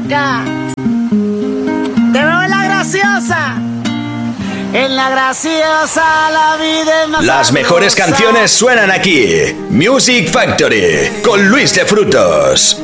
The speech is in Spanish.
acá. Te veo en la graciosa. En la graciosa la vida es más Las mejores sabrosa. canciones suenan aquí. Music Factory con Luis de Frutos.